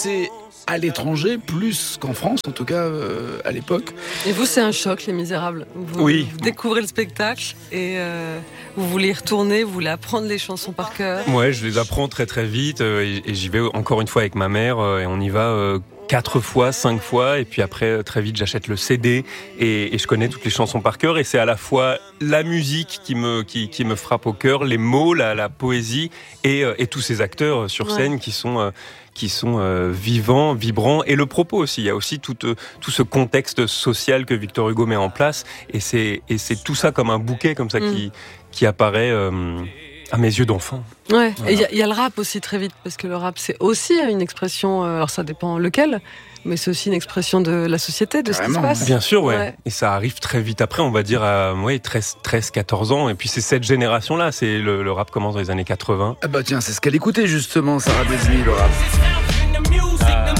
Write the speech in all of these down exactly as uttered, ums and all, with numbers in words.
succès à l'étranger, plus qu'en France, en tout cas euh, à l'époque. Et vous, c'est un choc, Les Misérables. Vous, oui. vous découvrez le spectacle et euh, vous voulez y retourner, vous voulez apprendre les chansons par cœur. Ouais, je les apprends très très vite euh, et, et j'y vais encore une fois avec ma mère euh, et on y va euh, quatre fois, cinq fois et puis après très vite j'achète le C D et, et je connais toutes les chansons par cœur et c'est à la fois la musique qui me qui, qui me frappe au cœur, les mots, la, la poésie et, et tous ces acteurs sur scène ouais. qui sont euh, qui sont euh, vivants, vibrants, et le propos aussi. Il y a aussi tout, euh, tout ce contexte social que Victor Hugo met en place, et c'est, et c'est tout ça comme un bouquet comme ça mmh. qui, qui apparaît euh, à mes yeux d'enfant. Ouais. Voilà. Et il y, y a le rap aussi très vite, parce que le rap c'est aussi une expression, euh, alors ça dépend lequel, mais c'est aussi une expression de la société, de Vraiment, ce qui se passe. Bien sûr, ouais. ouais. Et ça arrive très vite après, on va dire à ouais, treize, quatorze ans. Et puis c'est cette génération-là, c'est le, le rap commence dans les années quatre-vingts. Ah bah tiens, c'est ce qu'elle écoutait justement, Sarah Desmi, le rap. Ah.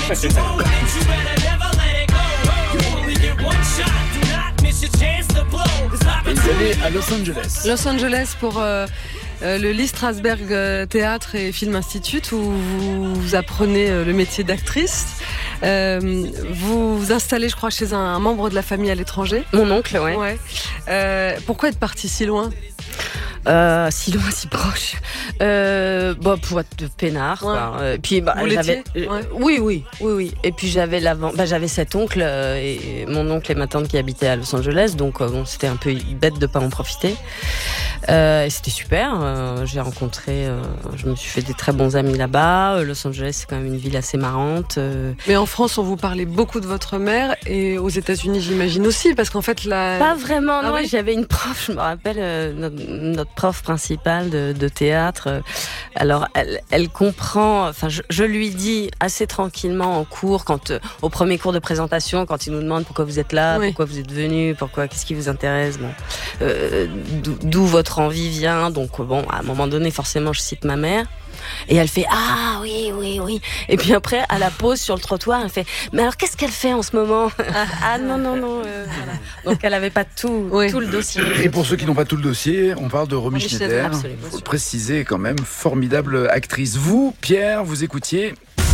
Et ils allaient à Los Angeles. Los Angeles pour... Euh... Euh, le Lee Strasberg euh, Théâtre et Film Institute où vous, vous apprenez euh, le métier d'actrice. Euh, vous vous installez, je crois, chez un, un membre de la famille à l'étranger. Mon oncle, ouais. ouais. Euh, pourquoi être parti si loin ? Euh, si loin, si proche. Euh, bah, pour être de peinard. Ouais. Quoi. Euh, puis, bah, Vous j'avais. ouais. Oui, oui, oui, oui. Et puis j'avais l'avant. Bah, j'avais cet oncle euh, et mon oncle et ma tante qui habitaient à Los Angeles, donc euh, bon, c'était un peu bête de pas en profiter. Euh, et c'était super. Euh, j'ai rencontré, euh, je me suis fait des très bons amis là-bas. Los Angeles, c'est quand même une ville assez marrante. Euh... Mais en France, on vous parlait beaucoup de votre mère, et aux États-Unis, j'imagine aussi, parce qu'en fait, la. Pas vraiment. Ah non, oui j'avais une prof. Je me rappelle euh, notre, notre prof principale de, de théâtre. Alors, elle, elle comprend. Enfin, je, je lui dis assez tranquillement en cours, quand euh, au premier cours de présentation, quand il nous demande pourquoi vous êtes là, oui. pourquoi vous êtes venu, pourquoi, qu'est-ce qui vous intéresse, bon, euh, d'où, d'où votre envie vient. Donc, bon, à un moment donné, forcément, je cite ma mère. Et elle fait ah oui oui oui et puis après à la pause sur le trottoir elle fait mais alors qu'est-ce qu'elle fait en ce moment ah non non non euh, voilà. Donc elle avait pas tout oui. tout le dossier. Et pour ceux qui n'ont pas tout le dossier, on parle de Romy Schneider, il faut le préciser quand même, formidable actrice. Vous Pierre, vous écoutiez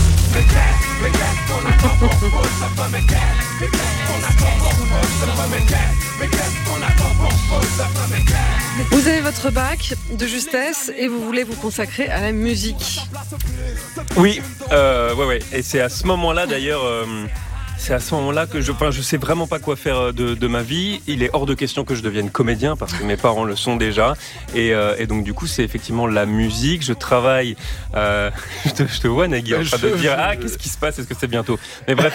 Vous avez votre bac de justesse et vous voulez vous consacrer à la musique. Oui, euh, ouais, ouais. Et c'est à ce moment-là d'ailleurs. Euh, C'est à ce moment-là que je, enfin, je sais vraiment pas quoi faire de, de ma vie. Il est hors de question que je devienne comédien parce que mes parents le sont déjà. Et, euh, et donc du coup, c'est effectivement la musique. Je travaille. Euh, je, te, je te vois, Nagui, en train de te dire ah qu'est-ce qui se passe ? Est-ce que c'est bientôt ? Mais bref.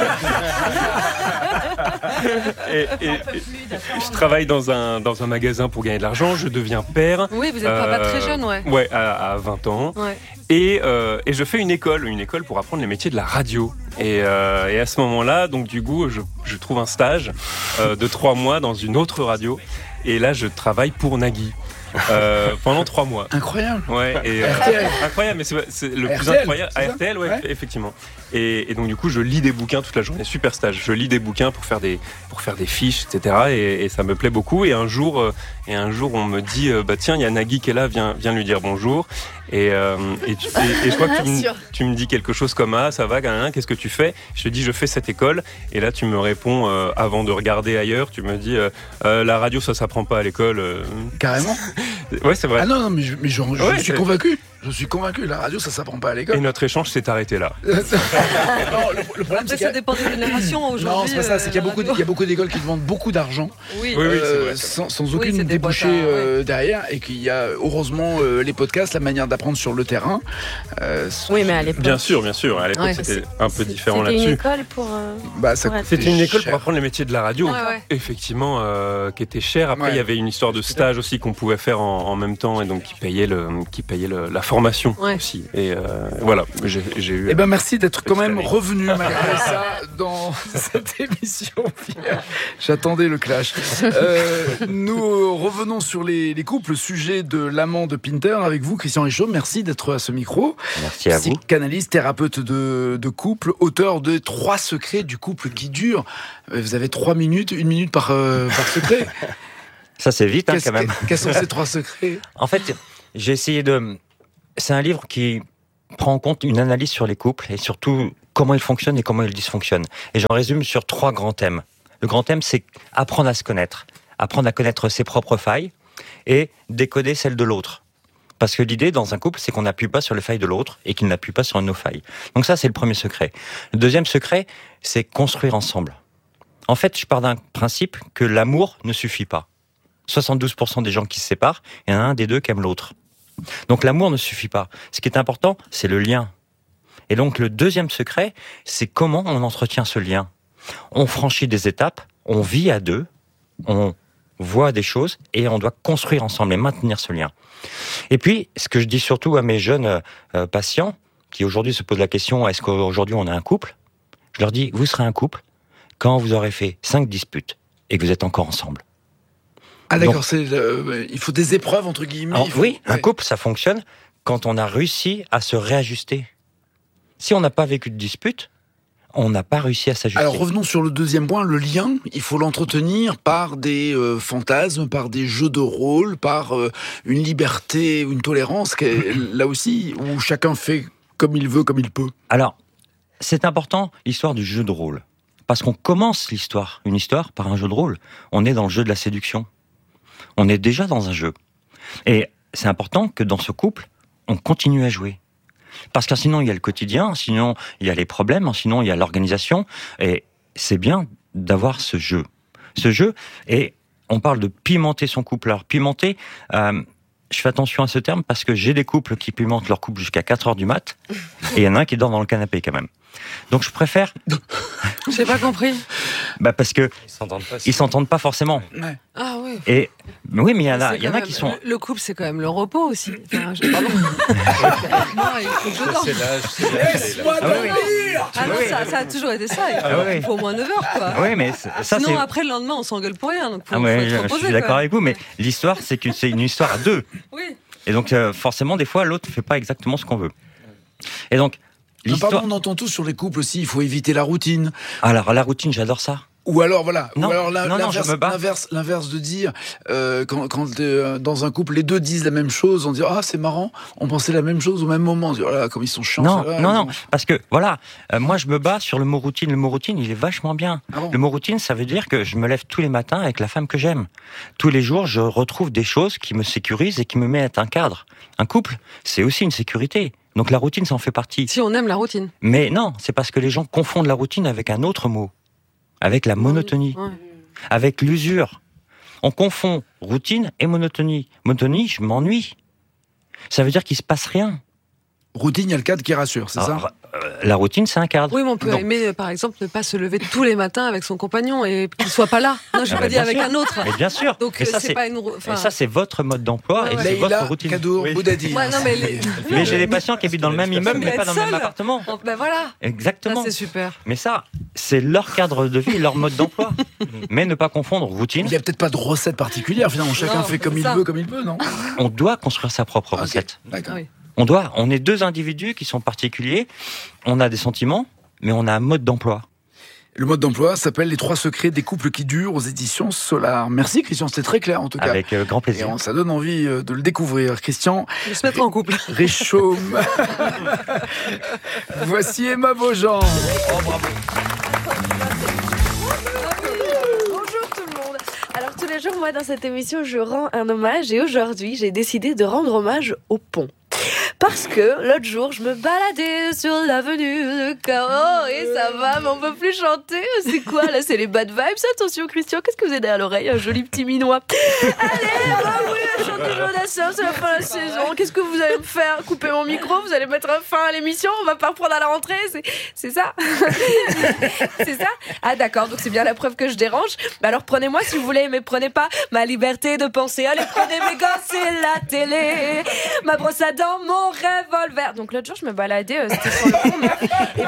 et, et, et, je travaille dans un dans un magasin pour gagner de l'argent. Je deviens père. Oui, vous êtes euh, pas très jeune, ouais. Ouais, à, à vingt ans. Ouais. Et, euh, et je fais une école, une école pour apprendre les métiers de la radio. Et, euh, et à ce moment-là, donc du coup, je, je trouve un stage euh, de trois mois dans une autre radio. Et là, je travaille pour Nagui. Euh, pendant trois mois. Incroyable. Ouais. Et, euh, R T L. Incroyable, mais c'est, c'est le R T L, plus incroyable. À R T L, ouais, ouais. effectivement. Et, et donc du coup, je lis des bouquins toute la journée. Super stage. Je lis des bouquins pour faire des pour faire des fiches, et cetera. Et, et ça me plaît beaucoup. Et un jour, euh, et un jour, on me dit, euh, bah tiens, il y a Nagui qui est là, viens viens lui dire bonjour. Et, euh, et, tu, et, et je crois que tu me, tu me dis quelque chose comme ah ça va, gamin, qu'est-ce que tu fais ? Je te dis je fais cette école. Et là tu me réponds euh, avant de regarder ailleurs, tu me dis euh, euh, la radio ça s'apprend pas à l'école. Euh... Carrément. Ouais c'est vrai. Ah non non mais je, mais je, je ouais, suis c'est... convaincu. Je suis convaincu, la radio, ça s'apprend pas à l'école. Et notre échange s'est arrêté là. non, le, le problème, Après, c'est ça dépend des générations aujourd'hui. Non, c'est pas ça. C'est qu'il y a beaucoup, il y a beaucoup d'écoles qui demandent beaucoup d'argent, oui, oui, oui, euh, sans, sans aucune oui, débouchée euh, ouais. derrière, et qu'il y a heureusement euh, les podcasts, la manière d'apprendre sur le terrain. Euh, oui, mais à l'époque. Bien sûr, bien sûr. À l'époque, ouais, c'était un peu différent là-dessus. C'était une école pour. Euh, bah, ça pour c'était une école cher. Pour apprendre les métiers de la radio, ouais, ouais. effectivement, euh, qui était cher. Après, il ouais. y avait une histoire de stage aussi qu'on pouvait faire en, en même temps, et donc qui payait le, qui payait le, la formation ouais. aussi. Et euh, voilà, j'ai, j'ai eu. Eh ben merci d'être quand même année. revenu malgré ça dans cette émission. Pierre. J'attendais le clash. Euh, nous revenons sur les, les couples, le sujet de l'amant de Pinter avec vous, Christian Richaud. Merci d'être à ce micro. Merci à vous. Psychanalyste, thérapeute de, de couple, auteur de Trois secrets du couple qui dure. Vous avez trois minutes, une minute par, euh, par secret. Ça c'est vite hein, quand même. Quels sont ces trois secrets ? En fait, j'ai essayé de. C'est un livre qui prend en compte une analyse sur les couples et surtout comment ils fonctionnent et comment ils dysfonctionnent. Et j'en résume sur trois grands thèmes. Le grand thème, c'est apprendre à se connaître, apprendre à connaître ses propres failles et décoder celles de l'autre. Parce que l'idée dans un couple, c'est qu'on n'appuie pas sur les failles de l'autre et qu'il n'appuie pas sur nos failles. Donc ça, c'est le premier secret. Le deuxième secret, c'est construire ensemble. En fait, je pars d'un principe que l'amour ne suffit pas. soixante-douze pour cent des gens qui se séparent, il y en a un des deux qui aime l'autre. Donc l'amour ne suffit pas. Ce qui est important, c'est le lien. Et donc le deuxième secret, c'est comment on entretient ce lien. On franchit des étapes, on vit à deux, on voit des choses et on doit construire ensemble et maintenir ce lien. Et puis, ce que je dis surtout à mes jeunes euh, patients, qui aujourd'hui se posent la question, est-ce qu'aujourd'hui on a un couple ? Je leur dis, vous serez un couple quand vous aurez fait cinq disputes et que vous êtes encore ensemble. Ah d'accord, Donc, c'est, euh, il faut des épreuves entre guillemets. Alors, faut... Oui, ouais. Un couple, ça fonctionne quand on a réussi à se réajuster. Si on n'a pas vécu de dispute, on n'a pas réussi à s'ajuster. Alors revenons sur le deuxième point, le lien. Il faut l'entretenir par des euh, fantasmes, par des jeux de rôle, par euh, une liberté, une tolérance, là aussi, où chacun fait comme il veut, comme il peut. Alors, c'est important, l'histoire du jeu de rôle. Parce qu'on commence l'histoire, une histoire, par un jeu de rôle. On est dans le jeu de la séduction. On est déjà dans un jeu. Et c'est important que dans ce couple, on continue à jouer. Parce que sinon, il y a le quotidien, sinon, il y a les problèmes, sinon, il y a l'organisation. Et c'est bien d'avoir ce jeu. Ce jeu, et on parle de pimenter son couple. Alors, pimenter, euh, je fais attention à ce terme parce que j'ai des couples qui pimentent leur couple jusqu'à quatre heures du mat, et il y en a un qui dort dans le canapé quand même. Donc, je préfère... J'ai pas compris. Bah parce que Ils s'entendent pas. ils s'entendent pas forcément. Ouais. Ah oui. Et oui, mais il y en a, C'est il y en quand a même- qui sont. Le couple, c'est quand même le repos aussi. Enfin, je... Pardon. Non, il faut que je dorme. C'est l'âge, c'est l'âge. Laisse-moi Ah oui, dormir. Ah non, Oui. ça, ça a toujours été ça. Il faut, Ah oui. il faut au moins neuf heures, quoi. Oui, mais c'est- ça Sinon, c'est. après, le lendemain, on s'engueule pour rien. Donc, faut, Ah faut ouais, être je, je reposé, suis d'accord quoi. avec vous, mais l'histoire c'est que c'est une histoire à deux. Oui. Et donc euh, forcément, des fois, l'autre fait pas exactement ce qu'on veut. Et donc Non, l'histoire. pardon, on entend tous sur les couples aussi, il faut éviter la routine. Alors la routine, j'adore ça. Ou alors voilà, Non, ou alors l'in- non, non, l'inverse, je me bats. l'inverse, l'inverse de dire euh, quand, quand euh, dans un couple les deux disent la même chose, on dit ah c'est marrant, on pensait la même chose au même moment, on dit oh là comme ils sont chiants. Non, ceux-là, non, ils non, ont- parce que voilà, euh, moi je me bats sur le mot routine. Le mot routine, il est vachement bien. Ah bon Le mot routine, ça veut dire que je me lève tous les matins avec la femme que j'aime. Tous les jours, je retrouve des choses qui me sécurisent et qui me mettent un cadre. Un couple, c'est aussi une sécurité. Donc la routine, ça en fait partie. Si on aime la routine. Mais non, c'est parce que les gens confondent la routine avec un autre mot, avec la monotonie, Ouais. avec l'usure. On confond routine et monotonie. Monotonie, je m'ennuie. Ça veut dire qu'il se passe rien. Routine, il y a le cadre qui rassure, c'est Alors, ça. euh, la routine, c'est un cadre. Oui, mais on peut Donc, aimer, euh, par exemple, ne pas se lever tous les matins avec son compagnon et qu'il soit pas là. Non, je Ah pas bah, dit bien avec sûr. un autre. Mais bien sûr. Donc, et euh, ça, c'est c'est pas une. ro- enfin, et ça, c'est votre mode d'emploi Ouais, et ouais. c'est votre Leïla, routine. Cadeau, Oui. Boudadi. Ouais, non, mais les- Mais j'ai des patients qui habitent dans le même immeuble, Mais mais pas être dans le même seul. appartement. Oh, ben voilà. Ça, Exactement. c'est super. Mais ça, c'est leur cadre de vie, leur mode d'emploi. Mais ne pas confondre routine. Il n'y a peut-être pas de recette particulière, finalement. Chacun Non, fait comme c'est il ça. veut, comme il peut, non? On doit construire sa propre Ok, recette. D'accord. Ah oui. On doit. On est deux individus qui sont particuliers. On a des sentiments, mais on a un mode d'emploi. Le mode d'emploi s'appelle Les trois secrets des couples qui durent aux éditions Solar. Merci Christian, c'était très clair en tout cas. Avec euh, grand Et plaisir. on- ça donne envie euh, de le découvrir. Christian De se mettre en couple. Réchaume. Voici Emma Beaujean. Bonjour tout le monde. Alors tous les jours, moi dans cette émission, je rends un hommage et aujourd'hui, j'ai décidé de rendre hommage au pont. Parce que l'autre jour, je me baladais sur l'avenue de Caro et ça va, mais on peut plus chanter. C'est quoi là? C'est les bad vibes. Attention Christian, qu'est-ce que vous avez à l'oreille? Un joli petit minois. Allez, ah bah oui, chanter Jodassin, c'est la fin de la saison. Qu'est-ce que vous allez me faire? Couper mon micro? Vous allez mettre fin à l'émission? On va pas reprendre à la rentrée? C'est, c'est ça? C'est ça? Ah d'accord, donc c'est bien la preuve que je dérange. Bah alors prenez-moi si vous voulez, mais prenez pas ma liberté de penser. Allez, prenez mes gosses et la télé, ma brosse à dents, mon revolver. Donc l'autre jour, je me baladais, euh, c'était sur le pont, mais... et voilà, typiquement,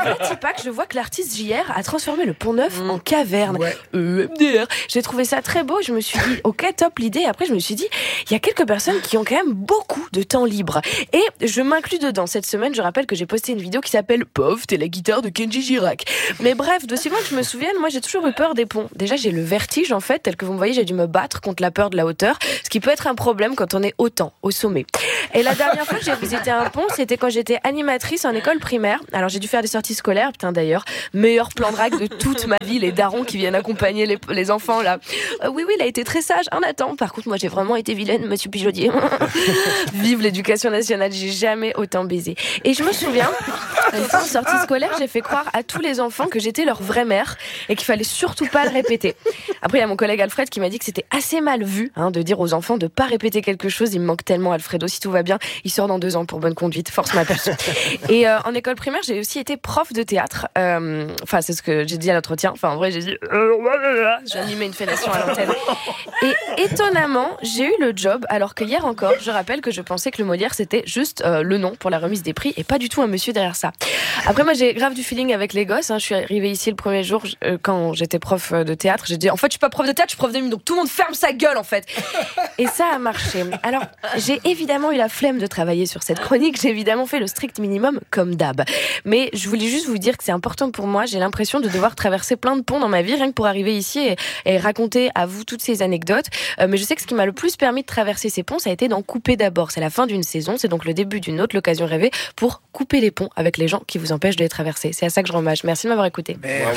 Pâques, je vois que l'artiste J R a transformé le Pont Neuf mmh. en caverne. Ouais. E M D R. J'ai trouvé ça très beau. Je me suis dit, ok, top l'idée. Et après, je me suis dit, il y a quelques personnes qui ont quand même beaucoup de temps libre. Et je m'inclus dedans. Cette semaine, je rappelle que j'ai posté une vidéo qui s'appelle « Pauvre, t'es la guitare de Kenji Girac ». Mais bref, d'aussi loin que je me souvienne, moi, j'ai toujours eu peur des ponts. Déjà, j'ai le vertige, en fait, tel que vous me voyez, j'ai dû me battre contre la peur de la hauteur, ce qui peut être un problème quand on est autant au sommet. Et la dernière fois que j'ai visité un pont, c'était quand j'étais animatrice en école primaire. Alors, j'ai dû faire des sorties scolaires, putain, d'ailleurs, meilleur plan drague de toute ma vie, les darons qui viennent accompagner les, les enfants, là. Euh, oui, oui, il a été très sage, un attend. Par contre, moi, j'ai vraiment été vilaine, monsieur Pigeaudier. Vive l'éducation nationale, j'ai jamais autant baisé. Et je me souviens, une fois en sortie scolaire, j'ai fait croire à tous les enfants que j'étais leur vraie mère et qu'il fallait surtout pas le répéter. Après, il y a mon collègue Alfred qui m'a dit que c'était assez mal vu hein, de dire aux enfants de pas répéter quelque chose. Il me manque tellement, Alfredo. Si tout va bien, il sort dans deux ans pour bonne conduite. Force ma puce. Et euh, en école primaire, j'ai aussi été prof de théâtre. Euh, enfin, c'est ce que j'ai dit à l'entretien. Enfin, en vrai, j'ai dit... J'ai animé une fellation à l'antenne. Et étonnamment, j'ai eu le job, alors que hier encore, je rappelle que je pensais que le Molière, c'était juste euh, le nom pour la remise des prix et pas du tout un monsieur derrière ça. Après, moi, j'ai grave du feeling avec les gosses. Hein. Je suis arrivée ici le premier jour, je, euh, quand j'étais prof de théâtre. J'ai dit, en fait, je suis pas prof de théâtre, je suis prof de mime. Donc, tout le monde ferme sa gueule, en fait. Et ça a marché. Alors, j'ai évidemment eu la flemme de travailler sur cette chronique. J'ai évidemment fait le strict minimum, comme d'hab. Mais je voulais juste vous dire que c'est important pour moi. J'ai l'impression de devoir traverser plein de ponts dans ma vie, rien que pour arriver ici et, et raconter à vous toutes ces anecdotes. Euh, mais je sais que ce qui m'a le plus permis de traverser ces ponts, ça a été d'en couper d'abord. C'est la fin d'une saison, c'est donc le début d'une autre, l'occasion rêvée, pour couper les ponts avec les gens qui vous empêchent de les traverser. C'est à ça que je rends hommage. Merci de m'avoir écouté. Merci.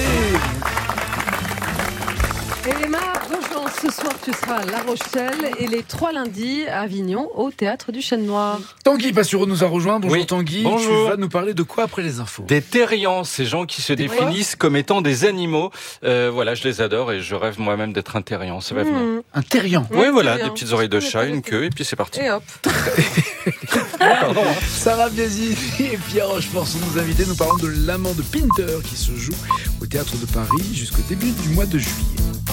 Et Emma, rejoins ce soir, tu seras à La Rochelle et les trois lundis à Avignon au Théâtre du Chêne Noir. Tanguy Passuro nous a rejoint. Bonjour oui. Tanguy. Bonjour. Tu vas nous parler de quoi après les infos? Des terriens, ces gens qui se définissent ouais. comme étant des animaux. Euh, voilà, je les adore et je rêve moi-même d'être un terrien. Ça va venir. Mmh. Un terrien. Oui, ouais, voilà, des petites oreilles de chat, une queue et puis c'est parti. Et hop. Pardon. Sarah Biasi et Pierre Rochefort sont nos invités. Nous parlons de l'amant de Pinter qui se joue au Théâtre de Paris jusqu'au début du mois de juillet.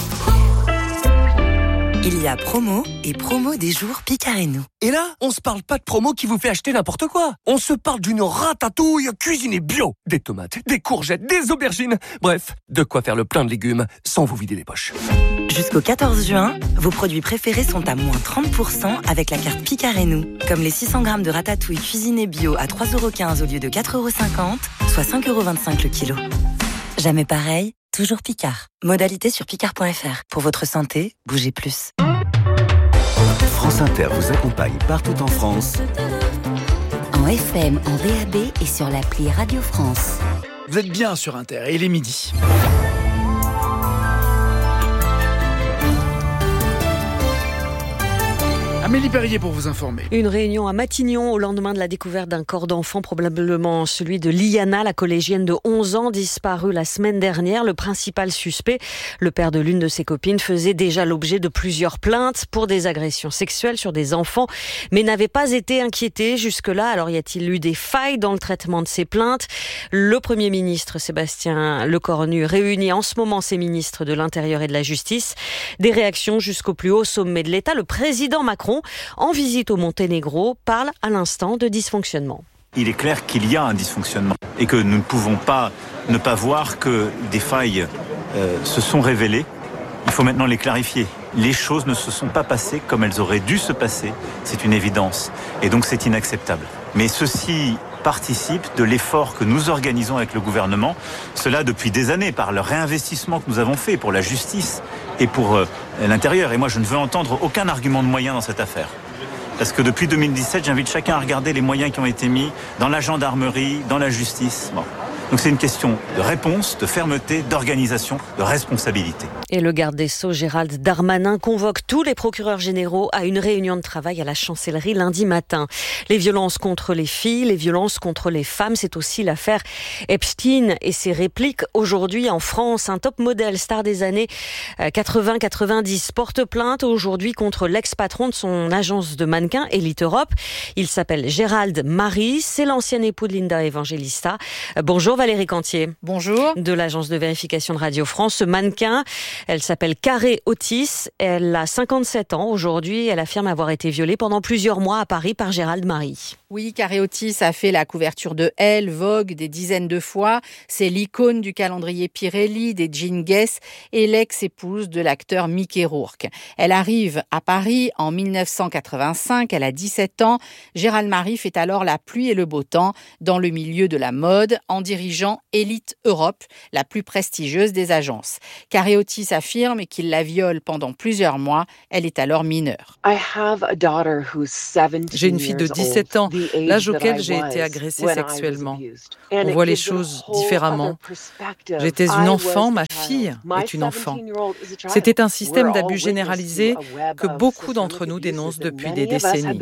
Il y a promo et promo des jours Picard et nous. Et là, on se parle pas de promo qui vous fait acheter n'importe quoi. On se parle d'une ratatouille cuisinée bio. Des tomates, des courgettes, des aubergines. Bref, de quoi faire le plein de légumes sans vous vider les poches. Jusqu'au quatorze juin, vos produits préférés sont à moins trente pour cent avec la carte Picard et nous. Comme les six cents grammes de ratatouille cuisinée bio à trois euros quinze au lieu de quatre euros cinquante, soit cinq euros vingt-cinq le kilo. Jamais pareil, toujours Picard. Modalité sur picard point f r. Pour votre santé, bougez plus. France Inter vous accompagne partout en France. En F M, en D A B et sur l'appli Radio France. Vous êtes bien sur Inter et il est midi. Amélie Perrier pour vous informer. Une réunion à Matignon au lendemain de la découverte d'un corps d'enfant, probablement celui de Liana, la collégienne de onze ans, disparue la semaine dernière. Le principal suspect, le père de l'une de ses copines, faisait déjà l'objet de plusieurs plaintes pour des agressions sexuelles sur des enfants, mais n'avait pas été inquiété jusque-là. Alors y a-t-il eu des failles dans le traitement de ces plaintes? Le Premier ministre Sébastien Lecornu réunit en ce moment ses ministres de l'Intérieur et de la Justice. Des réactions jusqu'au plus haut sommet de l'État. Le président Macron, en visite au Monténégro, parle à l'instant de dysfonctionnement. Il est clair qu'il y a un dysfonctionnement et que nous ne pouvons pas ne pas voir que des failles euh, se sont révélées. Il faut maintenant les clarifier. Les choses ne se sont pas passées comme elles auraient dû se passer. C'est une évidence. Et donc c'est inacceptable. Mais ceci participe de l'effort que nous organisons avec le gouvernement. Cela depuis des années, par le réinvestissement que nous avons fait pour la justice et pour euh, l'intérieur. Et moi, je ne veux entendre aucun argument de moyens dans cette affaire. Parce que depuis deux mille dix-sept, j'invite chacun à regarder les moyens qui ont été mis dans la gendarmerie, dans la justice. Bon. Donc c'est une question de réponse, de fermeté, d'organisation, de responsabilité. Et le garde des Sceaux, Gérald Darmanin, convoque tous les procureurs généraux à une réunion de travail à la chancellerie lundi matin. Les violences contre les filles, les violences contre les femmes, c'est aussi l'affaire Epstein et ses répliques. Aujourd'hui en France, un top modèle star des années quatre-vingts quatre-vingt-dix porte plainte aujourd'hui contre l'ex-patron de son agence de mannequins Elite Europe. Il s'appelle Gérald Marie, c'est l'ancien époux de Linda Evangelista. Bonjour Valérie Cantier. Bonjour. De l'agence de vérification de Radio France. Ce mannequin, elle s'appelle Carré Otis. Elle a cinquante-sept ans aujourd'hui. Elle affirme avoir été violée pendant plusieurs mois à Paris par Gérald Marie. Oui, Carré Otis a fait la couverture de Elle, Vogue des dizaines de fois. C'est l'icône du calendrier Pirelli, des jeans Guess et l'ex-épouse de l'acteur Mickey Rourke. Elle arrive à Paris en dix-neuf cent quatre-vingt-cinq. Elle a dix-sept ans. Gérald Marie fait alors la pluie et le beau temps dans le milieu de la mode en dirigeant Elite Europe, la plus prestigieuse des agences. Carré Otis affirme qu'il la viole pendant plusieurs mois. Elle est alors mineure. J'ai une fille de dix-sept ans, l'âge auquel j'ai été agressée sexuellement. On voit les choses différemment. J'étais une enfant, ma fille est une enfant. C'était un système d'abus généralisé que beaucoup d'entre nous dénoncent depuis des décennies.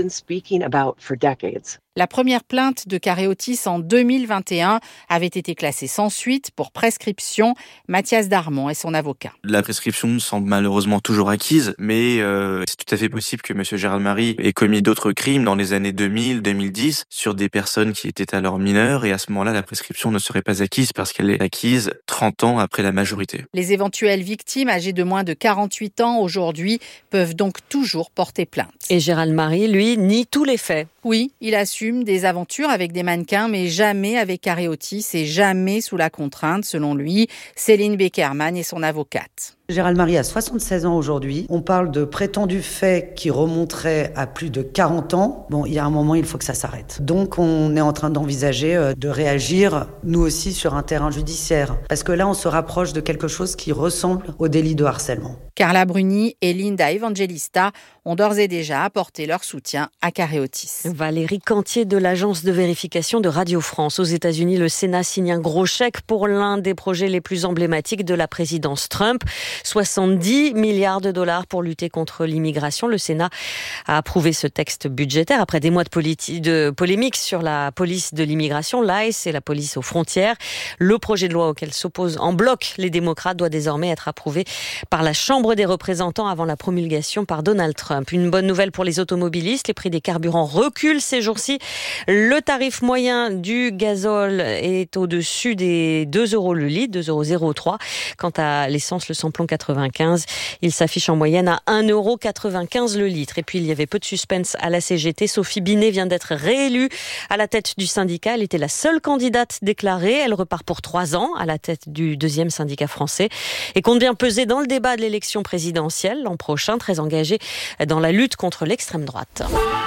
La première plainte de Carré Otis en deux mille vingt et un avait été classée sans suite pour prescription. Mathias Darmon est son avocat. La prescription semble malheureusement toujours acquise, mais euh, c'est tout à fait possible que M. Gérald Marie ait commis d'autres crimes dans les années deux mille, deux mille dix sur des personnes qui étaient alors mineures, et à ce moment-là, la prescription ne serait pas acquise parce qu'elle est acquise trente ans après la majorité. Les éventuelles victimes âgées de moins de quarante-huit ans aujourd'hui peuvent donc toujours porter plainte. Et Gérald Marie, lui, nie tous les faits. Oui, il assume des aventures avec des mannequins, mais jamais avec Carré Otis et jamais sous la contrainte, selon lui. Céline Beckerman est son avocate. Gérald Marie a soixante-seize ans aujourd'hui. On parle de prétendus faits qui remonteraient à plus de quarante ans. Bon, il y a un moment, il faut que ça s'arrête. Donc, on est en train d'envisager de réagir, nous aussi, sur un terrain judiciaire. Parce que là, on se rapproche de quelque chose qui ressemble au délit de harcèlement. Carla Bruni et Linda Evangelista ont d'ores et déjà apporté leur soutien à Carré Otis. Valérie Cantier de l'agence de vérification de Radio France. Aux États-Unis, le Sénat signe un gros chèque pour l'un des projets les plus emblématiques de la présidence Trump. soixante-dix milliards de dollars pour lutter contre l'immigration. Le Sénat a approuvé ce texte budgétaire après des mois de, politi- de polémiques sur la police de l'immigration, l'I C E et la police aux frontières. Le projet de loi auquel s'opposent en bloc les démocrates doit désormais être approuvé par la Chambre des représentants avant la promulgation par Donald Trump. Une bonne nouvelle pour les automobilistes, les prix des carburants reculent ces jours-ci. Le tarif moyen du gazole est au-dessus des deux euros le litre, deux euros zéro trois. Quant à l'essence, le samplon quatre-vingt-quinze, il s'affiche en moyenne à un euro quatre-vingt-quinze le litre. Et puis il y avait peu de suspense à la C G T. Sophie Binet vient d'être réélue à la tête du syndicat. Elle était la seule candidate déclarée. Elle repart pour trois ans à la tête du deuxième syndicat français et compte bien peser dans le débat de l'élection présidentielle l'an prochain, très engagée dans la lutte contre l'extrême droite.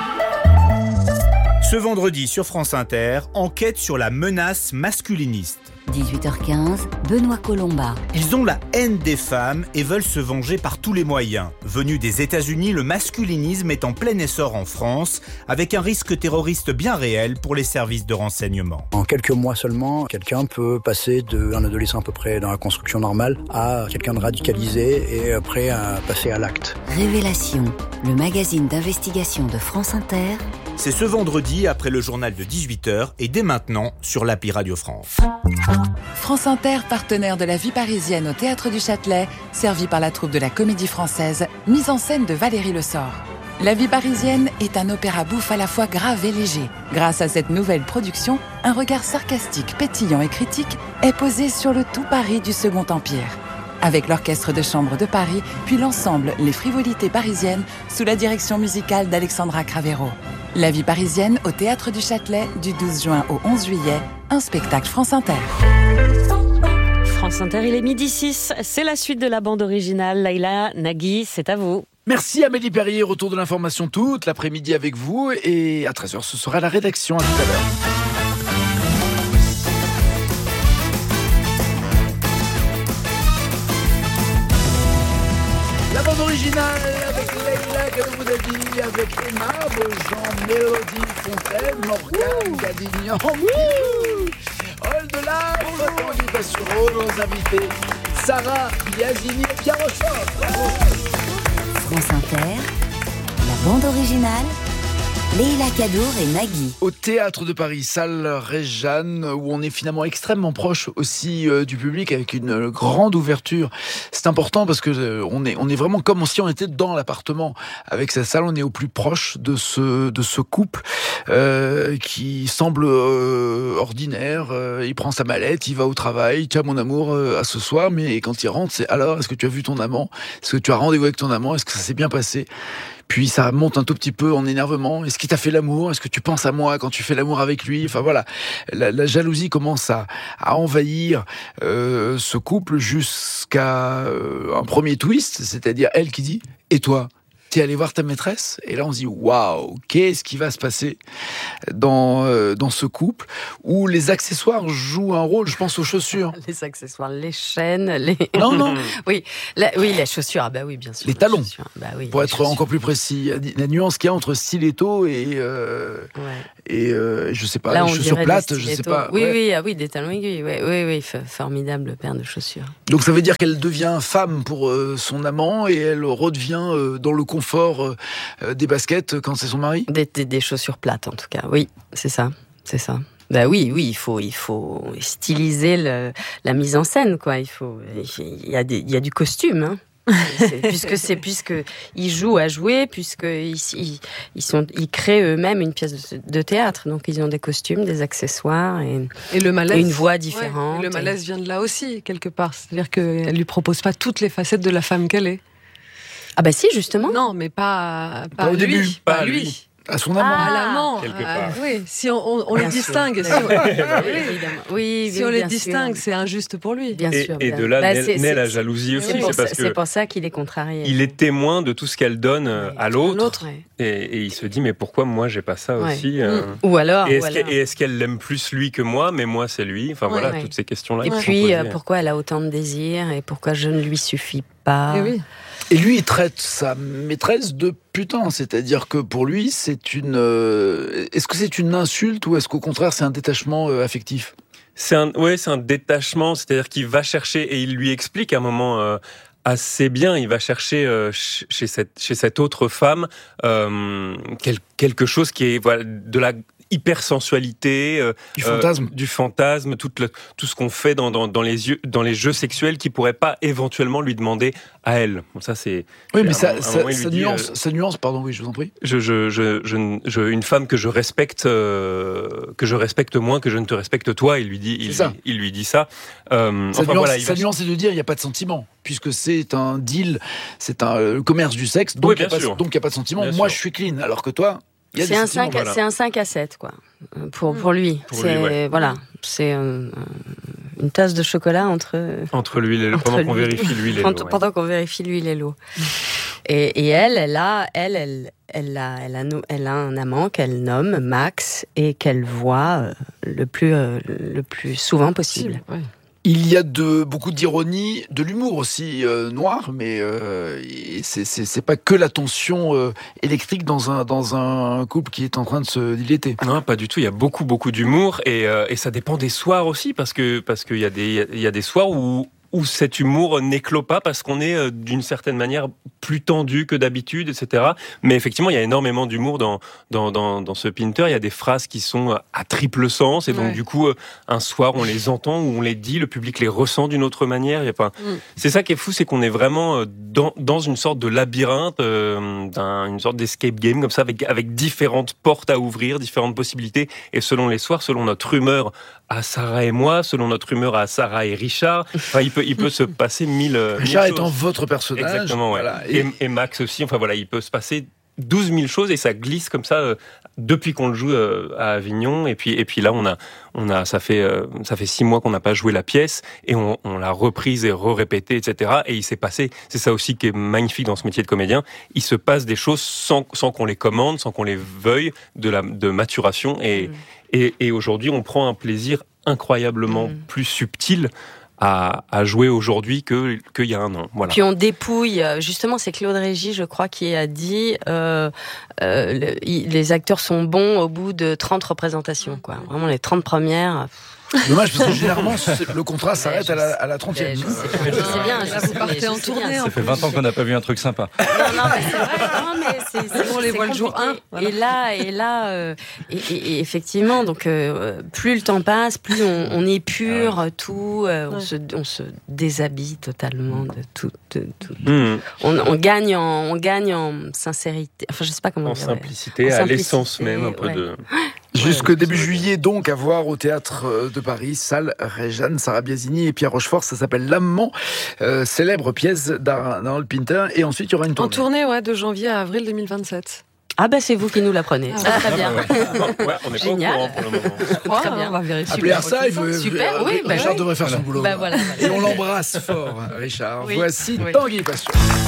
Ce vendredi sur France Inter, enquête sur la menace masculiniste. dix-huit heures quinze, Benoît Colomba. Ils ont la haine des femmes et veulent se venger par tous les moyens. Venu des États-Unis, le masculinisme est en plein essor en France, avec un risque terroriste bien réel pour les services de renseignement. En quelques mois seulement, quelqu'un peut passer d'un adolescent à peu près dans la construction normale à quelqu'un de radicalisé et prêt à passer à l'acte. Révélation, le magazine d'investigation de France Inter. C'est ce vendredi après le journal de dix-huit heures et dès maintenant sur l'appli Radio France. France Inter, partenaire de la vie parisienne au Théâtre du Châtelet, servi par la troupe de la Comédie Française, mise en scène de Valérie Lessort. La vie parisienne est un opéra bouffe à la fois grave et léger. Grâce à cette nouvelle production, un regard sarcastique, pétillant et critique est posé sur le tout Paris du Second Empire. Avec l'Orchestre de Chambre de Paris, puis l'ensemble Les Frivolités parisiennes, sous la direction musicale d'Alexandra Cravero. La vie parisienne au Théâtre du Châtelet, du douze juin au onze juillet, un spectacle France Inter. France Inter, il est midi six, c'est la suite de la bande originale. Laïla, Nagui, c'est à vous. Merci Amélie Perrier, retour de l'information toute l'après-midi avec vous et à treize heures ce sera la rédaction, à tout à l'heure. La bande originale avec Leïla Kadoumoudadi, avec Emma Beaujean, Mélodie Fontaine, Morgane Gadignan, Hold Life, Tanguy Bassuro, nos invités, Sarah Biazini et Pierre Rochefort. France Inter, la bande originale, Leila Kadour et Nagui. Au Théâtre de Paris, salle Réjeanne, où on est finalement extrêmement proche aussi euh, du public, avec une euh, grande ouverture. C'est important parce que euh, on est on est vraiment comme si on était dans l'appartement. Avec cette salle, on est au plus proche de ce de ce couple euh, qui semble euh, ordinaire. Euh, il prend sa mallette, il va au travail. Tiens, mon amour, euh, à ce soir. Mais quand il rentre, c'est alors, est-ce que tu as vu ton amant? Est-ce que tu as rendez-vous avec ton amant? Est-ce que ça s'est bien passé? Puis ça monte un tout petit peu en énervement. Est-ce qu'il t'a fait l'amour? Est-ce que tu penses à moi quand tu fais l'amour avec lui? Enfin voilà, la, la jalousie commence à, à envahir euh, ce couple jusqu'à euh, un premier twist, c'est-à-dire elle qui dit « Et toi ? T'es allé voir ta maîtresse ?» Et là on se dit « Waouh, qu'est-ce qui va se passer dans, euh, dans ce couple ?» où les accessoires jouent un rôle, je pense aux chaussures. Les accessoires, les chaînes, les... Non, non. oui, la, oui, les chaussures, ah bah oui, bien sûr. Les talons, bah oui, pour les être chaussures. encore plus précis. La nuance qu'il y a entre stiletto et, euh, ouais. et euh, je sais pas, Là, les on chaussures dirait plates, des je sais stilettos. pas. Oui, ouais. oui, ah oui, des talons aiguilles, oui, oui, oui, formidable paire de chaussures. Donc ça veut dire qu'elle devient femme pour euh, son amant et elle redevient euh, dans le confort euh, des baskets quand c'est son mari. Des, des, des chaussures plates, en tout cas. Oui, c'est ça, c'est ça. Bah oui, oui, il faut, il faut styliser le, la mise en scène, quoi. Il faut, il y a des, il y a du costume, hein. C'est, puisque c'est puisque ils jouent à jouer, puisque ils, ils, ils sont, ils créent eux-mêmes une pièce de, de théâtre, donc ils ont des costumes, des accessoires et, et le malaise, et une voix différente. Ouais, le malaise vient de là aussi quelque part, c'est-à-dire qu'elle lui propose pas toutes les facettes de la femme qu'elle est. Ah bah si, justement. Non, mais pas pas, pas au lui, début, pas, pas lui. lui. À son amant. Ah, à l'amant. Quelque Ah, part. oui, si on, on, on les distingue. Si on, bah oui, évidemment. Oui, si on les bien distingue, sûr. c'est injuste pour lui. Bien et, sûr. Et bien. de là bah, naît, c'est, naît c'est, la jalousie aussi. C'est, c'est, parce c'est que pour ça qu'il est contrarié. Il est témoin de tout ce qu'elle donne ouais. à l'autre. l'autre ouais. et, et il se dit, mais pourquoi moi j'ai pas ça ouais. aussi euh... Ou alors. Et est-ce, ou alors. et est-ce qu'elle l'aime plus lui que moi, mais moi c'est lui? Enfin ouais. voilà, ouais. toutes ces questions-là. Et puis, euh, pourquoi elle a autant de désirs et pourquoi je ne lui suffis pas? Et oui. Et lui, il traite sa maîtresse de putain, c'est-à-dire que pour lui, c'est une. Euh, est-ce que c'est une insulte ou est-ce qu'au contraire, c'est un détachement euh, affectif? C'est un, ouais, c'est un détachement, c'est-à-dire qu'il va chercher et il lui explique à un moment. Euh, assez bien, il va chercher euh, chez cette chez cette autre femme euh, quel, quelque chose qui est voilà de la hypersensualité, euh, du fantasme, euh, du fantasme, tout, le, tout ce qu'on fait dans, dans, dans, les yeux, dans les jeux sexuels qui pourrait pas éventuellement lui demander à elle. Bon, ça c'est. Oui, mais ça, un, ça, un ça dit, nuance, euh, ça nuance, pardon, oui, je vous en prie. Je, je, je, je, je une femme que je respecte, euh, que je respecte moins que je ne te respecte toi. Il lui dit, il, ça. il lui dit ça. Euh, ça enfin, nuance, voilà, il ça va... nuance, c'est de dire il n'y a pas de sentiment, puisque c'est un deal, c'est un euh, commerce du sexe, donc il oui, n'y a, a pas de sentiment. Bien Moi, sûr. je suis clean, alors que toi. C'est un, cinq, voilà. c'est un cinq à sept, quoi. Pour, pour lui. Pour c'est, lui ouais. Voilà. C'est un, une tasse de chocolat entre. Entre l'huile et l'eau. Pendant qu'on vérifie l'huile et l'eau. Pendant, pendant qu'on vérifie l'huile et l'eau. Et, et elle, elle a, elle, elle, elle a, elle a, elle a un amant qu'elle nomme Max et qu'elle voit le plus, le plus souvent possible. Ouais. Il y a de, beaucoup d'ironie, de l'humour aussi euh, noir, mais euh, c'est, c'est, c'est pas que la tension euh, électrique dans un, dans un couple qui est en train de se dilater. Non, pas du tout. Il y a beaucoup, beaucoup d'humour et, euh, et ça dépend des soirs aussi, parce que parce qu'il y a des, il y a des soirs où où cet humour n'éclot pas parce qu'on est euh, d'une certaine manière plus tendu que d'habitude, et cetera. Mais effectivement, il y a énormément d'humour dans dans dans, dans ce Pinter. Il y a des phrases qui sont à triple sens et donc ouais. du coup, euh, un soir, on les entend ou on les dit, le public les ressent d'une autre manière. Il y a pas. Mm. C'est ça qui est fou, c'est qu'on est vraiment dans dans une sorte de labyrinthe, euh, d'un, une sorte d'escape game comme ça, avec avec différentes portes à ouvrir, différentes possibilités. Et selon les soirs, selon notre humeur à Sarah et moi, selon notre humeur à Sarah et Richard, enfin, il peut il peut se passer mille. Richard mille étant choses. votre personnage. Exactement, ouais. Voilà. Et, et Max aussi. Enfin voilà, il peut se passer douze mille choses et ça glisse comme ça euh, depuis qu'on le joue euh, à Avignon. Et puis et puis là, on a on a ça fait euh, ça fait six mois qu'on n'a pas joué la pièce et on, on l'a reprise et re-répétée, et cetera. Et il s'est passé. C'est ça aussi qui est magnifique dans ce métier de comédien. Il se passe des choses sans sans qu'on les commande, sans qu'on les veuille, de la de maturation. Et mmh. et, et aujourd'hui, on prend un plaisir incroyablement mmh. plus subtil à, à jouer aujourd'hui que qu'il y a un an. Voilà. Puis on dépouille, justement, c'est Claude Régis, je crois, qui a dit euh, euh, le, les acteurs sont bons au bout de trente représentations, quoi. Vraiment les trente premières. Dommage, parce que généralement, le contrat s'arrête à la, à la trentième. C'est bien, là, vous partez en tournée. Ça fait vingt ans qu'on n'a pas vu un truc sympa. Non, non, mais c'est vrai. Non, mais c'est, c'est, on les voit le jour un. Voilà. Et là, et là, euh, et, et, et effectivement, donc euh, plus le temps passe, plus on, on épure ah ouais. tout, euh, on, ouais. se, on se déshabille totalement de tout. De, tout. Mmh. On, on gagne en, on gagne en sincérité. Enfin, je sais pas comment en dire. Simplicité, ouais. En à simplicité, l'essence même un peu ouais. de. Jusque début juillet, donc, à voir au Théâtre de Paris, salle Réjeanne, Sarah Biasini et Pierre Rochefort. Ça s'appelle L'Amant, euh, célèbre pièce d'Harold Pinter. Et ensuite, il y aura une tournée. En tournée, ouais, de janvier à avril deux mille vingt-sept. Ah bah c'est vous qui nous l'apprenez. Ah, c'est très bien. Ouais, ouais, on est Génial. pas au courant pour le moment. Je crois, très bien. On va vérifier. Appelez à ça, il veut, super. Oui, bah Richard oui. devrait faire son boulot. Bah voilà. Et on l'embrasse fort, Richard. Oui. Voici Oui. Tanguy Passion.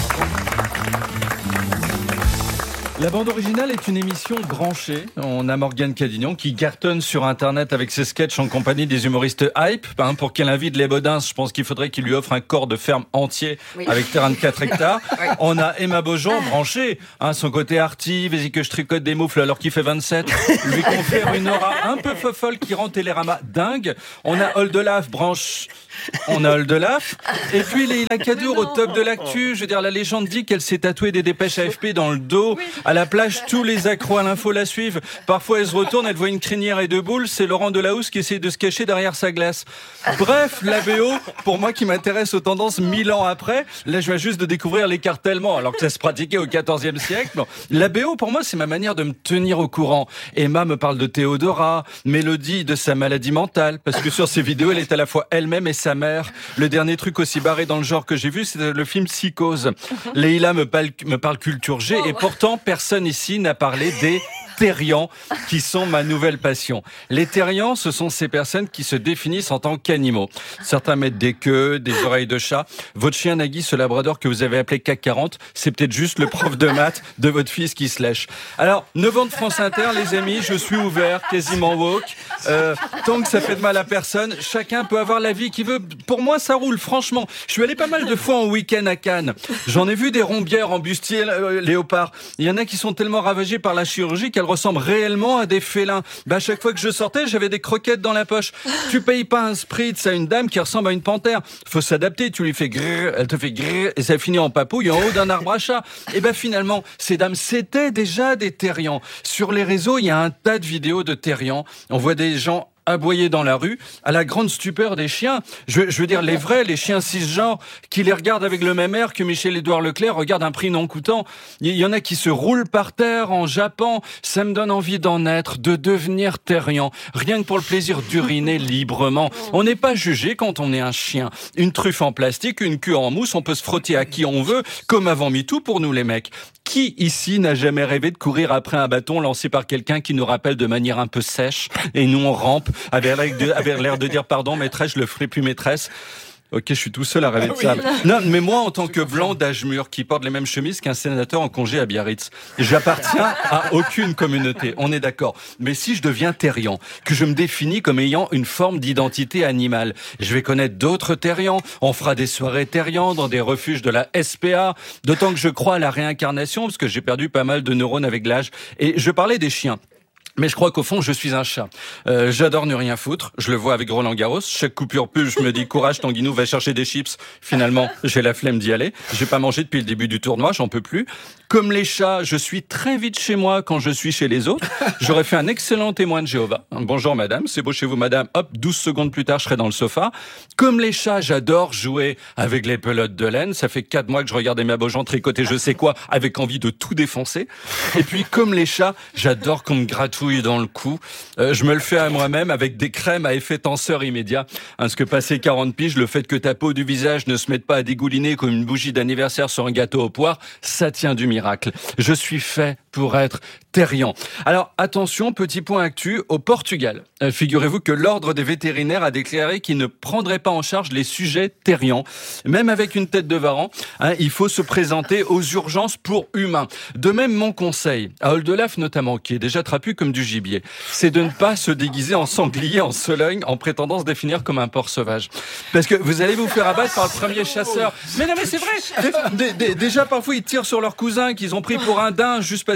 La bande originale est une émission branchée. On a Morgane Cadignan qui cartonne sur Internet avec ses sketchs en compagnie des humoristes Hype. Hein, pour qu'elle invite les Baudins, je pense qu'il faudrait qu'il lui offre un corps de ferme entier oui. avec terrain de quatre hectares. Oui. On a Emma Beaujean branchée. Hein, son côté arty, vas-y que je tricote des moufles alors qu'il fait vingt-sept. Lui confère une aura un peu fofolle qui rend Télérama dingue. On a Oldelaf branche... On a Oldelaf. Et puis Leïla Kadour au top de l'actu. Je veux dire, la légende dit qu'elle s'est tatouée des dépêches A F P dans le dos. Oui. À la plage, tous les accros à l'info la suivent. Parfois, elle se retourne, elle voit une crinière et deux boules. C'est Laurent Delahousse qui essaie de se cacher derrière sa glace. Bref, la B O, pour moi qui m'intéresse aux tendances mille ans après, là, je viens juste de découvrir l'écartèlement, alors que ça se pratiquait au quatorzième siècle. Bon. La B O, pour moi, c'est ma manière de me tenir au courant. Emma me parle de Théodora, Mélodie de sa maladie mentale, parce que sur ses vidéos, elle est à la fois elle-même et sa mère. Le dernier truc aussi barré dans le genre que j'ai vu, c'est le film Psychose. Leïla me parle, me parle culture G, et pourtant, personne ici n'a parlé des terriens, qui sont ma nouvelle passion. Les terriens, ce sont ces personnes qui se définissent en tant qu'animaux. Certains mettent des queues, des oreilles de chat. Votre chien Nagui, ce labrador que vous avez appelé C A C quarante, c'est peut-être juste le prof de maths de votre fils qui se lèche. Alors, neuf ans de France Inter, les amis, je suis ouvert, quasiment woke. Euh, tant que ça fait de mal à personne, chacun peut avoir la vie qu'il veut. Pour moi, ça roule, franchement. Je suis allé pas mal de fois en week-end à Cannes. J'en ai vu des rombières en bustier euh, léopard. Il y en a qui sont tellement ravagés par la chirurgie qu'elles ressemblent réellement à des félins. Bah, à chaque fois que je sortais, j'avais des croquettes dans la poche. Tu payes pas un spritz à une dame qui ressemble à une panthère. Faut s'adapter. Tu lui fais grrr, elle te fait grrr, et ça finit en papouille en haut d'un arbre à chat. Et ben, finalement, ces dames, c'était déjà des terriens. Sur les réseaux, il y a un tas de vidéos de terriens. On voit des gens aboyer dans la rue, à la grande stupeur des chiens. Je, je veux dire, les vrais, les chiens cisgenres, qui les regardent avec le même air que Michel-Édouard Leclerc regarde un prix non coûtant. Il y en a qui se roulent par terre en jappant. Ça me donne envie d'en être, de devenir terrien. Rien que pour le plaisir d'uriner librement. On n'est pas jugé quand on est un chien. Une truffe en plastique, une queue en mousse, on peut se frotter à qui on veut, comme avant MeToo pour nous les mecs. Qui ici n'a jamais rêvé de courir après un bâton lancé par quelqu'un qui nous rappelle de manière un peu sèche, et nous on rampe avec l'air de, avec l'air de dire pardon maîtresse, je le ferai plus maîtresse. Ok, je suis tout seul à rêver de ça. Non, mais moi, en tant que blanc d'âge mûr qui porte les mêmes chemises qu'un sénateur en congé à Biarritz, j'appartiens à aucune communauté, on est d'accord. Mais si je deviens terrien, que je me définis comme ayant une forme d'identité animale, je vais connaître d'autres terriens, on fera des soirées terriens dans des refuges de la S P A, d'autant que je crois à la réincarnation, parce que j'ai perdu pas mal de neurones avec l'âge. Et je parlais des chiens. Mais je crois qu'au fond, je suis un chat. Euh, j'adore ne rien foutre. Je le vois avec Roland Garros. Chaque coupure pub, je me dis, courage, Tanguinou, va chercher des chips. Finalement, j'ai la flemme d'y aller. J'ai pas mangé depuis le début du tournoi, j'en peux plus. Comme les chats, je suis très vite chez moi quand je suis chez les autres. J'aurais fait un excellent témoin de Jéhovah. Bonjour madame, c'est beau chez vous madame. Hop, douze secondes plus tard, je serai dans le sofa. Comme les chats, j'adore jouer avec les pelotes de laine. Ça fait quatre mois que je regardais ma Beaujean tricoter je sais quoi, avec envie de tout défoncer. Et puis, comme les chats, j'adore qu'on me gratouille dans le cou. Euh, je me le fais à moi-même avec des crèmes à effet tenseur immédiat. Parce que passé quarante piges, le fait que ta peau du visage ne se mette pas à dégouliner comme une bougie d'anniversaire sur un gâteau aux poires, ça tient du miracle. Je suis fait pour être terrien. Alors, attention, petit point actu, au Portugal. Euh, figurez-vous que l'ordre des vétérinaires a déclaré qu'il ne prendrait pas en charge les sujets terriens. Même avec une tête de varan, hein, il faut se présenter aux urgences pour humains. De même, mon conseil, à Oldelaf notamment, qui est déjà trapu comme du gibier, c'est de ne pas se déguiser en sanglier, en sologne, en prétendant se définir comme un porc sauvage. Parce que vous allez vous faire abattre par le premier chasseur. Mais non, mais c'est vrai. Dé- dé- dé- Déjà, parfois, ils tirent sur leurs cousins qu'ils ont pris pour un daim juste parce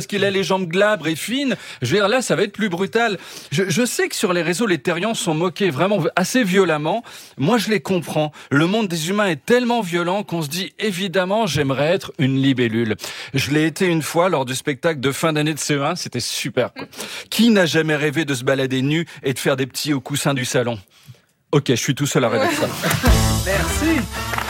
qu'il a les jambes glabres et fines. Je veux dire, là, ça va être plus brutal. Je, je sais que sur les réseaux, les terriens sont moqués vraiment assez violemment. Moi, je les comprends. Le monde des humains est tellement violent qu'on se dit, évidemment, j'aimerais être une libellule. Je l'ai été une fois lors du spectacle de fin d'année de C E un. C'était super, quoi. Qui n'a jamais rêvé de se balader nu et de faire des petits au coussin du salon? Ok, je suis tout seul à rêver de ça. Merci.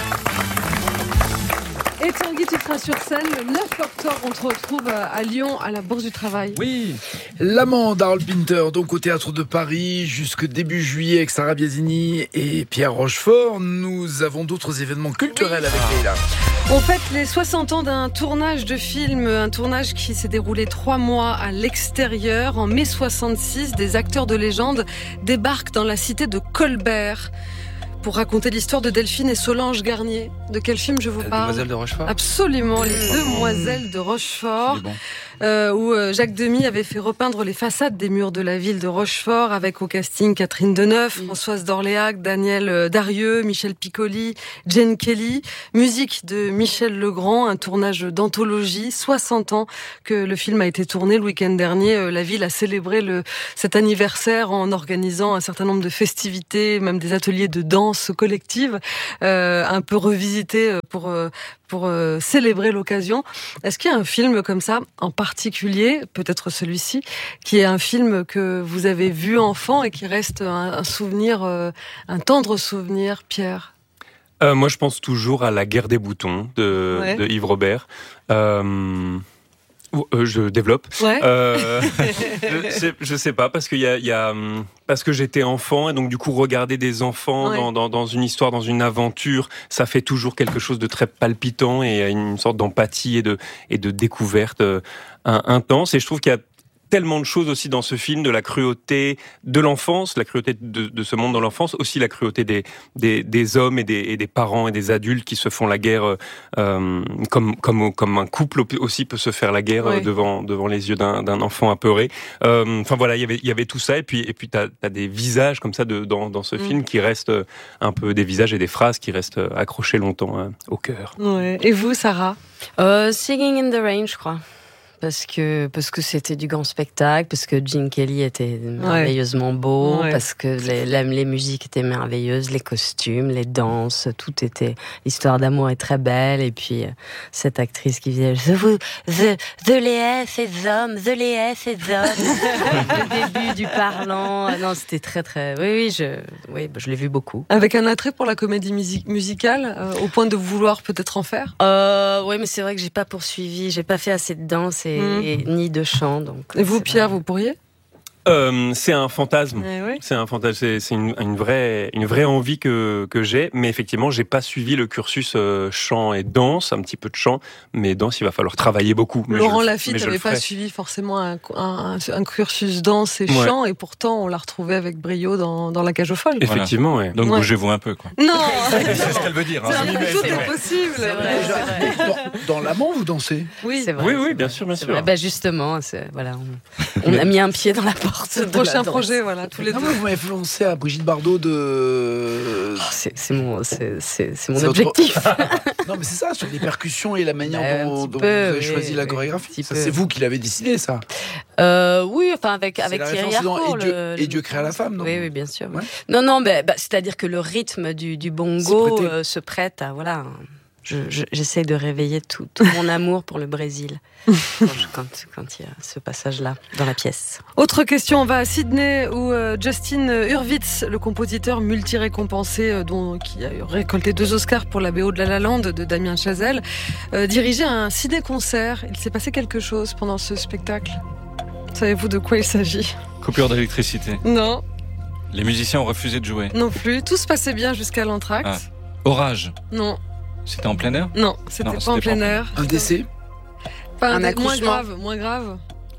Et Tanguy, tu seras sur scène le neuf octobre. On te retrouve à Lyon, à la Bourse du Travail. Oui. L'amant d'Harold Pinter, donc au Théâtre de Paris, jusque début juillet avec Sarah Biasini et Pierre Rochefort. Nous avons d'autres événements culturels avec Leïla. On fête les soixante ans d'un tournage de film, un tournage qui s'est déroulé trois mois à l'extérieur. En mai soixante-six, des acteurs de légende débarquent dans la cité de Colbert pour raconter l'histoire de Delphine et Solange Garnier. De quel film je vous parle? Demoiselles de Rochefort. Absolument, les Demoiselles de Rochefort, euh, où euh, Jacques Demy avait fait repeindre les façades des murs de la ville de Rochefort, avec au casting Catherine Deneuve, Françoise d'Orléac, Daniel Darieux, Michel Piccoli, Jane Kelly. Musique de Michel Legrand, un tournage d'anthologie. soixante ans que le film a été tourné. Le week-end dernier, euh, la ville a célébré le, cet anniversaire en organisant un certain nombre de festivités, même des ateliers de danse collective, euh, un peu revisité pour euh, pour euh, célébrer l'occasion. Est-ce qu'il y a un film comme ça, en particulier, peut-être celui-ci, qui est un film que vous avez vu enfant et qui reste un, un souvenir, euh, un tendre souvenir, Pierre? euh, Moi, je pense toujours à La Guerre des boutons de, ouais. de Yves Robert. Euh... Euh, je développe. Ouais. Euh, je, sais, je sais pas parce qu'il y a, il y a parce que j'étais enfant et donc du coup regarder des enfants ouais. dans, dans, dans une histoire, dans une aventure, ça fait toujours quelque chose de très palpitant et une sorte d'empathie et de et de découverte euh, intense. Et je trouve qu'il y a tellement de choses aussi dans ce film, de la cruauté de l'enfance, la cruauté de, de ce monde dans l'enfance, aussi la cruauté des, des, des hommes et des, et des parents et des adultes qui se font la guerre euh, comme, comme, comme un couple aussi peut se faire la guerre oui. devant, devant les yeux d'un, d'un enfant apeuré. Euh, enfin voilà, y avait, il y avait tout ça et puis, et puis t'as, t'as des visages comme ça de, dans, dans ce mmh. film qui restent un peu, des visages et des phrases qui restent accrochés longtemps hein, au cœur. Ouais. Et vous, Sarah? euh, Singing in the Rain, je crois. Parce que parce que c'était du grand spectacle, parce que Gene Kelly était merveilleusement beau, ouais. parce que les, la, les musiques étaient merveilleuses, les costumes, les danses, tout était. L'histoire d'amour est très belle, et puis euh, cette actrice qui disait The, the, the Léa, ces hommes, The Léa, ces hommes. Le début du parlant, non, c'était très très. Oui, oui, je, oui, je l'ai vu beaucoup. Avec un attrait pour la comédie music- musicale, euh, au point de vouloir peut-être en faire. Euh, oui, mais c'est vrai que j'ai pas poursuivi, j'ai pas fait assez de danse. Et, mmh. et ni de chant. Donc, et vous, Pierre, vrai. Vous pourriez euh, c'est un fantasme. Eh oui. C'est un fantasme. C'est, c'est une, une vraie, une vraie envie que que j'ai. Mais effectivement, j'ai pas suivi le cursus euh, chant et danse. Un petit peu de chant, mais danse, il va falloir travailler beaucoup. Mais Laurent je, Lafitte n'avait pas suivi forcément un, un, un cursus danse et chant, ouais. et pourtant on l'a retrouvé avec brio dans dans La Cage aux Folles. Effectivement, voilà. ouais. Donc ouais. bougez-vous un peu, quoi. Non. C'est ce qu'elle veut dire. C'est Hein. vrai, tout est possible. C'est vrai, c'est vrai. Dans, dans l'amant, vous dansez? Oui, c'est vrai. Oui, oui, bien sûr, bien sûr. Bah justement, c'est, voilà, on, on a mis un pied dans la porte. Le prochain projet, voilà, tous les non, deux. Vous m'avez pensé à Brigitte Bardot de. Oh, c'est, c'est mon, c'est, c'est, c'est mon c'est objectif. Autre... non, mais c'est ça, sur les percussions et la manière bah, dont, dont peu, vous avez oui, choisi la oui, chorégraphie. Ça, peu. C'est vous qui l'avez décidé, ça. Euh, oui, enfin avec c'est avec Thierry Et Harcourt. Dieu, le, et Dieu créa la femme, non? Oui, oui, bien sûr. Ouais. Non, non, bah, bah, c'est-à-dire que le rythme du, du bongo euh, se prête à voilà. Je, je, j'essaie de réveiller tout, tout mon amour pour le Brésil quand, je, quand, quand il y a ce passage-là dans la pièce. Autre question, on va à Sydney où euh, Justin Hurwitz, le compositeur multi-récompensé euh, dont, qui a récolté deux Oscars pour la B O de La La Land de Damien Chazelle, euh, dirigeait un ciné-concert. Il s'est passé quelque chose pendant ce spectacle. Savez-vous de quoi il s'agit? Coupure d'électricité. Non. Les musiciens ont refusé de jouer. Non plus. Tout se passait bien jusqu'à l'entracte. Ah. Orage. Non. C'était en plein air? Non, c'était non, pas c'était en plein air. Un décès? Pas un, un dé- accouchement. Moins grave, moins grave.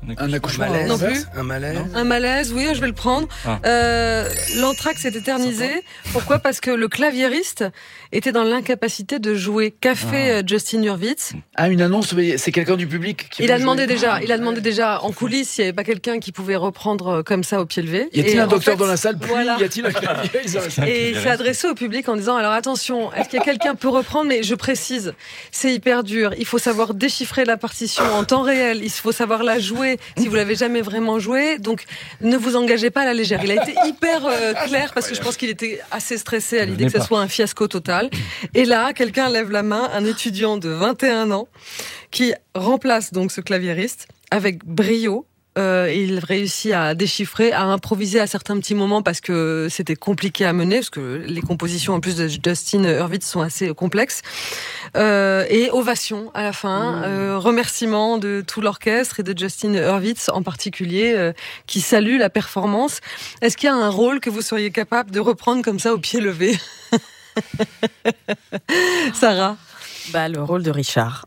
Un accouchement, un malaise, non plus. Un malaise. Non. Un malaise, oui, je vais le prendre. Ah. Euh, l'anthrax est éternisé. Pourquoi ? Parce que le claviériste était dans l'incapacité de jouer. Qu'a fait ah. Justin Hurwitz ? Ah, une annonce, c'est quelqu'un du public qui Il a demandé jouer. déjà, il a demandé déjà en coulisses s'il n'y avait pas quelqu'un qui pouvait reprendre comme ça au pied levé. Y a-t-il et un docteur fait, dans la salle ? Puis voilà. Y a-t-il un clavier ? Et il s'est adressé au public en disant, alors attention, est-ce qu'il y a quelqu'un qui peut reprendre ? Mais je précise, c'est hyper dur. Il faut savoir déchiffrer la partition en temps réel. Il faut savoir la jouer si vous l'avez jamais vraiment joué. Donc, ne vous engagez pas à la légère. Il a été hyper euh, clair parce que je pense qu'il était assez stressé à l'idée que ça soit un fiasco total. Et là, quelqu'un lève la main, un étudiant de vingt et un ans qui remplace donc ce claviériste avec brio. Euh, il réussit à déchiffrer, à improviser à certains petits moments parce que c'était compliqué à mener, parce que les compositions en plus de Justin Hurwitz sont assez complexes. Euh, et ovation à la fin, mmh. euh, remerciements de tout l'orchestre et de Justin Hurwitz en particulier, euh, qui salue la performance. Est-ce qu'il y a un rôle que vous seriez capable de reprendre comme ça au pied levé ? Sarah ? Bah, le rôle de Richard.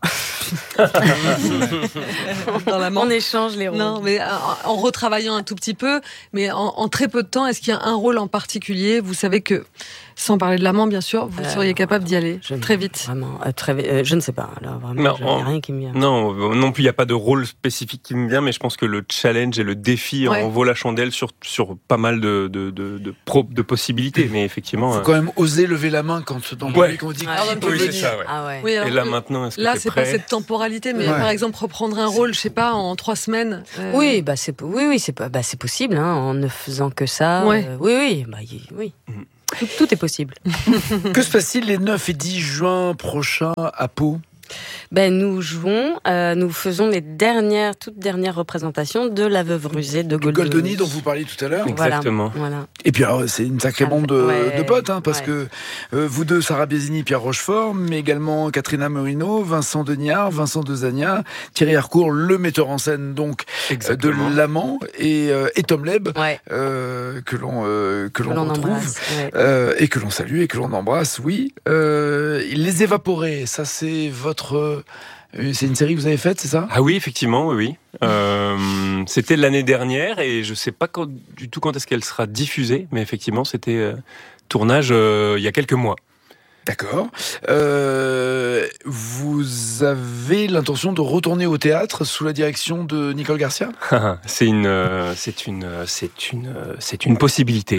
Dans la on échange les rôles. Non, mais en, en retravaillant un tout petit peu, mais en, en très peu de temps, est-ce qu'il y a un rôle en particulier ? Vous savez que, sans parler de l'amant, bien sûr, vous euh, seriez capable d'y aller je, très vite. Vraiment, euh, très, euh, je ne sais pas. Alors vraiment, il n'y a rien qui me vient. Non, non plus, il n'y a pas de rôle spécifique qui me vient, mais je pense que le challenge et le défi ouais. en vaut la chandelle sur sur pas mal de de de de, pro, de possibilités. Mais effectivement, faut euh... quand même oser lever la main quand dans le ouais. public on dit. Ah, oui, oui c'est ça. Ouais. Ah ouais. Oui, alors, et là maintenant, est-ce que là, t'es c'est prêt ? pas cette temporalité, mais ouais. par exemple reprendre un rôle, je sais pas, en trois semaines. Euh... Oui, bah c'est oui, oui, c'est pas, bah c'est possible, hein, en ne faisant que ça. Ouais. Euh, oui, oui, bah oui. Mm. Tout, tout est possible. Que se passe-t-il les neuf et dix juin prochains à Pau ? Ben, nous jouons, euh, nous faisons les dernières, toutes dernières représentations de La Veuve rusée de Goldoni. Goldoni dont vous parliez tout à l'heure. Exactement. Voilà, voilà. Et puis alors, c'est une sacrée bande de, ouais, de potes, hein, parce ouais. que euh, vous deux, Sarah Biasini, Pierre Rochefort, mais également Katrina Morino, Vincent Deniard, Vincent Dezania, Thierry Harcourt, le metteur en scène donc euh, de L'Amant, et, euh, et Tom Leb, ouais. euh, que l'on euh, que, que l'on, l'on retrouve embrasse, ouais. euh, et que l'on salue et que l'on embrasse. Oui, euh, Les Évaporés, ça c'est votre C'est une série que vous avez faite, c'est ça ? Ah oui, effectivement, oui, oui. Euh, c'était l'année dernière et je ne sais pas quand, du tout quand est-ce qu'elle sera diffusée, mais effectivement, c'était euh, tournage euh, il y a quelques mois. D'accord. Euh, vous avez l'intention de retourner au théâtre sous la direction de Nicole Garcia ? C'est une, euh, c'est une, c'est une, euh, c'est une possibilité.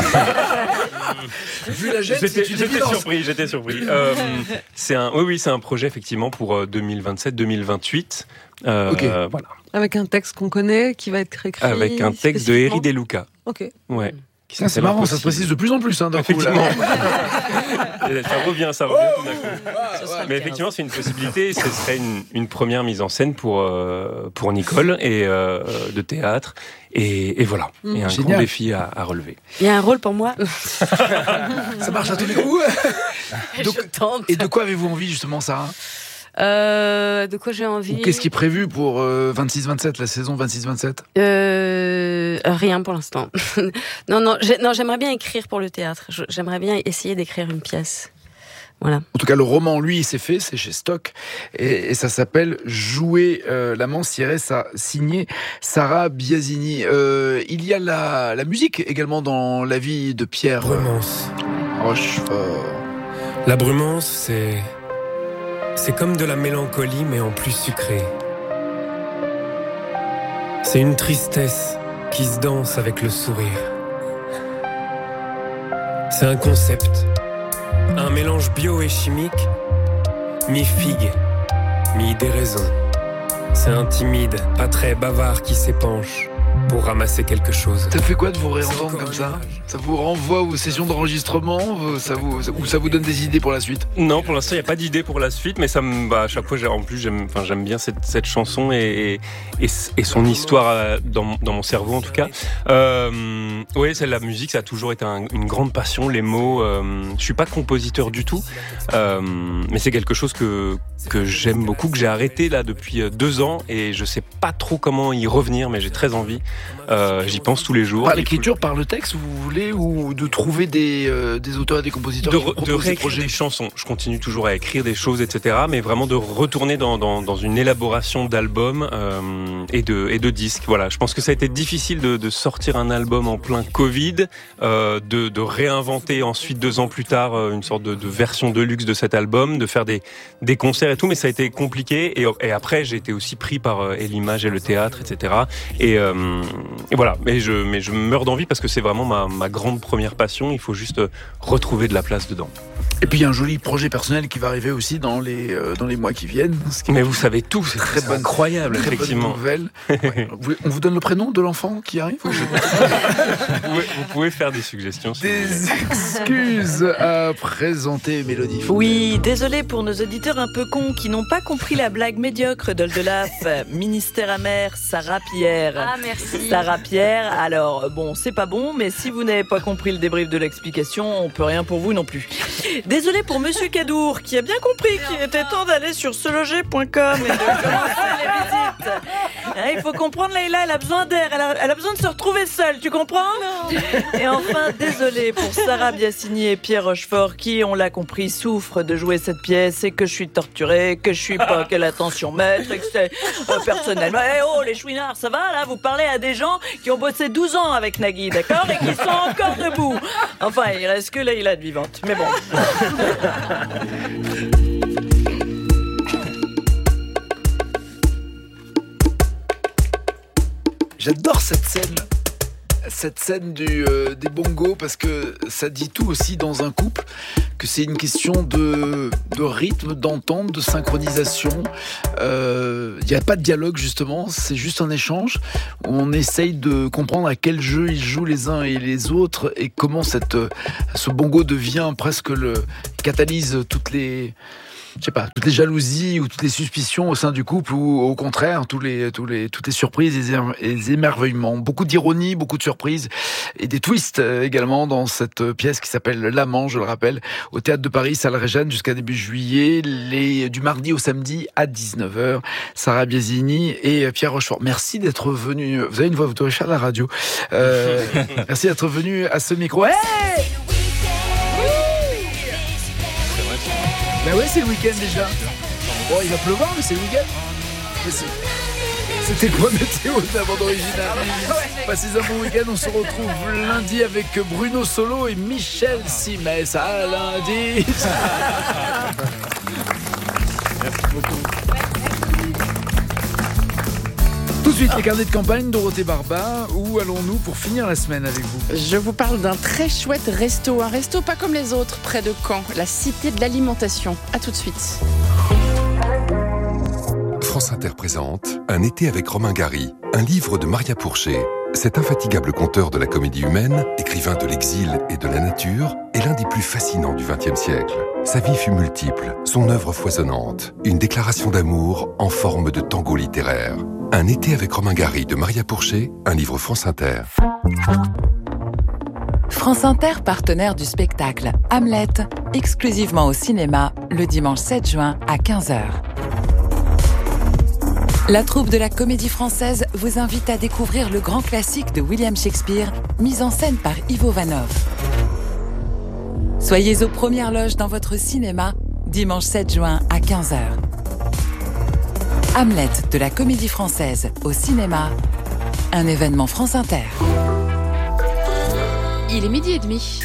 Vu la jette, j'étais, c'est une j'étais surpris, j'étais surpris. Euh, c'est un, oui, oui, c'est un projet effectivement pour deux mille vingt-sept deux mille vingt-huit. Euh, okay. Voilà. Avec un texte qu'on connaît, qui va être écrit. Avec un texte de Eri De Luca. Ok. Ouais. Ça, c'est marrant, ça se précise de plus en plus, hein, d'un coup, là. ça revient, ça revient tout d'un coup. Mais effectivement, c'est une possibilité. Ce serait une, une première mise en scène pour euh, pour Nicole et euh, de théâtre. Et, et voilà, mmh. et un Génial. Grand défi à, à relever. Il y a un rôle pour moi. Ça marche à tous les coups. Donc, je tente. Et de quoi avez-vous envie justement, Sarah ? Euh, de quoi j'ai envie ? Ou qu'est-ce qui est prévu pour euh, vingt-six vingt-sept, la saison vingt-six vingt-sept ? euh, Rien pour l'instant. non, non, j'ai, non, j'aimerais bien écrire pour le théâtre. J'aimerais bien essayer d'écrire une pièce. Voilà. En tout cas, le roman, lui, il s'est fait, c'est chez Stock, et, et ça s'appelle Jouer euh, l'amant, ça signé Sarah Biasini. Euh, il y a la, la musique également dans la vie de Pierre Brumance. Rochefort. La brumance, c'est c'est comme de la mélancolie, mais en plus sucré. C'est une tristesse qui se danse avec le sourire. C'est un concept. Un mélange bio et chimique, mi-figue, mi-déraison. C'est un timide, pas très bavard qui s'épanche pour ramasser quelque chose. Ça fait quoi de vous réentendre comme ça ? Ça vous renvoie aux sessions d'enregistrement, ça vous, ou ça vous donne des idées pour la suite ? Non, pour l'instant, il n'y a pas d'idée pour la suite, mais ça me, bah, à chaque fois, j'ai, en plus, j'aime, enfin, j'aime bien cette, cette chanson et, et, et son histoire dans, dans mon cerveau, en tout cas. Euh, oui, c'est la musique, ça a toujours été un, une grande passion, les mots. Euh, je suis pas compositeur du tout, euh, mais c'est quelque chose que, que j'aime beaucoup, que j'ai arrêté là depuis deux ans et je sais pas trop comment y revenir, mais j'ai très envie. Euh, j'y pense tous les jours. Par l'écriture, par le texte, vous voulez, ou de trouver des, euh, des auteurs et des compositeurs de, qui vous de proposent des réécrire projets. des chansons. Je continue toujours à écrire des choses, et cetera. Mais vraiment de retourner dans, dans, dans une élaboration d'albums euh, et, de, et de disques. Voilà, je pense que ça a été difficile de, de sortir un album en plein Covid, euh, de, de réinventer ensuite deux ans plus tard une sorte de, de version de luxe de cet album, de faire des, des concerts et tout. Mais ça a été compliqué. Et, et après, j'ai été aussi pris par euh, et l'image et le théâtre, et cetera. Et, euh, et voilà. Mais je, mais je meurs d'envie parce que c'est vraiment ma, ma grande première passion. Il faut juste retrouver de la place dedans. Et puis il y a un joli projet personnel qui va arriver aussi dans les, euh, dans les mois qui viennent. Qui mais vous savez tout, c'est très bonne, incroyable, très effectivement. Bonne nouvelle. Ouais. On vous donne le prénom de l'enfant qui arrive? vous, pouvez, vous pouvez faire des suggestions. Si des excuses à présenter, Mélodie. Oui, désolé pour nos auditeurs un peu cons qui n'ont pas compris la blague médiocre d'Oldelaf. Ministère amer, Sarah Pierre. Ah, merci. Sarah Pierre, alors bon, c'est pas bon, mais si vous n'avez pas compris le débrief de l'explication, on peut rien pour vous non plus. Désolé pour Monsieur Cadour, qui a bien compris qu'il était temps d'aller sur seloger point com et de commencer les visites. Il faut comprendre, Leïla, elle a besoin d'air, elle a, elle a besoin de se retrouver seule, tu comprends? Non. Et enfin, désolé pour Sarah Biassini et Pierre Rochefort, qui, on l'a compris, souffrent de jouer cette pièce et que je suis torturée, que je suis pas quelle attention maître, et que c'est euh, personnellement. Eh oh, les chouinards, ça va là? Vous parlez à des gens qui ont bossé douze ans avec Nagui, d'accord? Et qui sont encore debout. Enfin, il reste que Leïla de vivante. Mais bon. J'adore cette scène. Cette scène du, euh, des bongos, parce que ça dit tout aussi dans un couple, que c'est une question de, de rythme, d'entente, de synchronisation. Il euh, n'y a pas de dialogue justement, c'est juste un échange où on essaye de comprendre à quel jeu ils jouent les uns et les autres et comment cette, ce bongo devient presque le catalyse toutes les... je sais pas, toutes les jalousies ou toutes les suspicions au sein du couple, ou au contraire, tous les, tous les, toutes les surprises et les émerveillements. Beaucoup d'ironie, beaucoup de surprises et des twists également dans cette pièce qui s'appelle L'Amant, je le rappelle, au Théâtre de Paris, salle Réjane, jusqu'à début juillet, les, du mardi au samedi à dix-neuf heures. Sarah Biasini et Pierre Rochefort. Merci d'être venu. Vous avez une voix, vous devez faire la radio. Euh, merci d'être venu à ce micro. Hey! Ben ouais, c'est le week-end déjà. Bon, il va pleuvoir, mais c'est le week-end. C'était le point météo de la bande originale. Passez un bon week-end, on se retrouve lundi avec Bruno Solo et Michel Simès. À lundi. Merci beaucoup. Tout de suite, les carnets de campagne, Dorothée Barba. Où allons-nous pour finir la semaine avec vous? Je vous parle d'un très chouette resto. Un resto pas comme les autres, près de Caen. La Cité de l'Alimentation. À tout de suite. France Inter présente Un été avec Romain Gary, un livre de Maria Pourchet. Cet infatigable conteur de la comédie humaine, écrivain de l'exil et de la nature, est l'un des plus fascinants du vingtième siècle. Sa vie fut multiple, son œuvre foisonnante, une déclaration d'amour en forme de tango littéraire. Un été avec Romain Gary de Maria Pourchet, un livre France Inter. France Inter, partenaire du spectacle Hamlet, exclusivement au cinéma, le dimanche sept juin à quinze heures. La troupe de la Comédie Française vous invite à découvrir le grand classique de William Shakespeare, mis en scène par Ivo Vanov. Soyez aux premières loges dans votre cinéma, dimanche sept juin à quinze heures. Hamlet de la Comédie Française au cinéma, un événement France Inter. Il est midi et demi.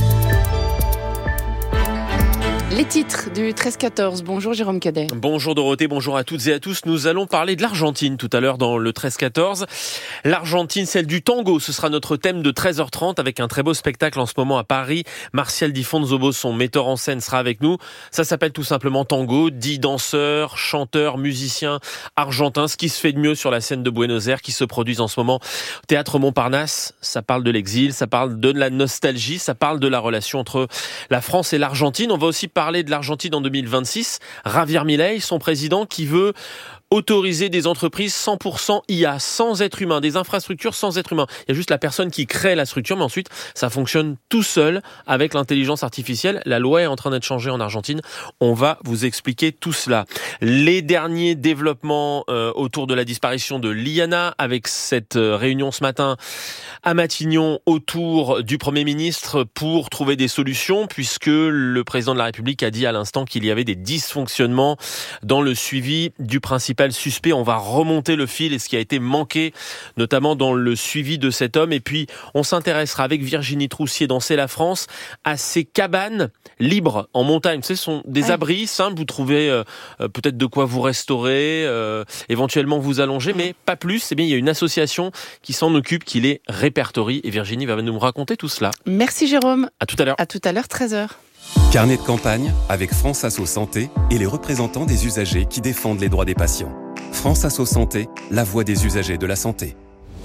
Les titres du treize quatorze. Bonjour Jérôme Cadet. Bonjour Dorothée, bonjour à toutes et à tous. Nous allons parler de l'Argentine tout à l'heure dans le treize quatorze. L'Argentine, celle du tango, ce sera notre thème de treize heures trente avec un très beau spectacle en ce moment à Paris. Martial Di Fonzobo, son metteur en scène, sera avec nous. Ça s'appelle tout simplement Tango. Dix danseurs, chanteurs, musiciens argentins, ce qui se fait de mieux sur la scène de Buenos Aires qui se produisent en ce moment au Théâtre Montparnasse. Ça parle de l'exil, ça parle de la nostalgie, ça parle de la relation entre la France et l'Argentine. On va aussi parler de l'Argentine en deux mille vingt-six. Javier Milei, son président, qui veut autoriser des entreprises cent pour cent I A, sans être humain, des infrastructures sans être humain. Il y a juste la personne qui crée la structure, mais ensuite, ça fonctionne tout seul avec l'intelligence artificielle. La loi est en train d'être changée en Argentine. On va vous expliquer tout cela. Les derniers développements euh, autour de la disparition de Liana, avec cette euh, réunion ce matin à Matignon autour du Premier ministre pour trouver des solutions, puisque le président de la République a dit à l'instant qu'il y avait des dysfonctionnements dans le suivi du principal suspect. On va remonter le fil et ce qui a été manqué, notamment dans le suivi de cet homme. Et puis, on s'intéressera avec Virginie Troussier dans C'est la France à ces cabanes libres en montagne. Ce sont des ouais. abris simples. Vous trouvez euh, peut-être de quoi vous restaurer, euh, éventuellement vous allonger, mais pas plus. Eh bien, il y a une association qui s'en occupe, qui les répertorie. Et Virginie va nous raconter tout cela. Merci Jérôme. À tout à l'heure. À tout à l'heure, treize heures. Carnet de campagne avec France Asso Santé et les représentants des usagers qui défendent les droits des patients. France Asso Santé, la voix des usagers de la santé.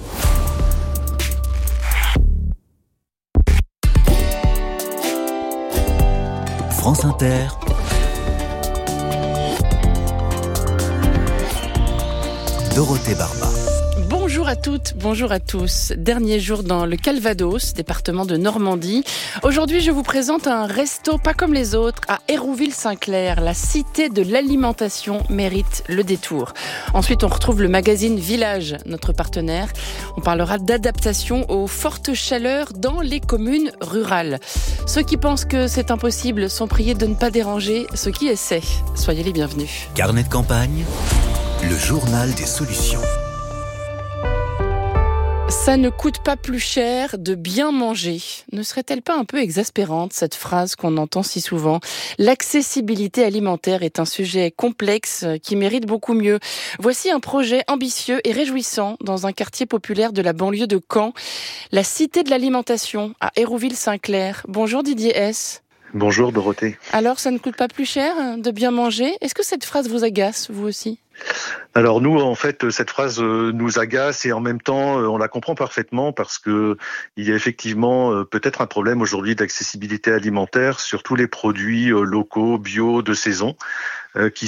France Inter. Dorothée Barba. Bonjour à toutes, bonjour à tous. Dernier jour dans le Calvados, département de Normandie. Aujourd'hui, je vous présente un resto pas comme les autres à Hérouville-Saint-Clair. La cité de l'alimentation mérite le détour. Ensuite, on retrouve le magazine Village, notre partenaire. On parlera d'adaptation aux fortes chaleurs dans les communes rurales. Ceux qui pensent que c'est impossible sont priés de ne pas déranger ceux qui essaient. Soyez les bienvenus. Carnet de campagne, le journal des solutions. Ça ne coûte pas plus cher de bien manger. Ne serait-elle pas un peu exaspérante, cette phrase qu'on entend si souvent ? L'accessibilité alimentaire est un sujet complexe qui mérite beaucoup mieux. Voici un projet ambitieux et réjouissant dans un quartier populaire de la banlieue de Caen, la Cité de l'alimentation à Hérouville-Saint-Clair. Bonjour Didier S. Bonjour Dorothée. Alors, ça ne coûte pas plus cher de bien manger ? Est-ce que cette phrase vous agace, vous aussi ? Alors nous, en fait, cette phrase nous agace et en même temps, on la comprend parfaitement parce que il y a effectivement peut-être un problème aujourd'hui d'accessibilité alimentaire sur tous les produits locaux, bio, de saison, qui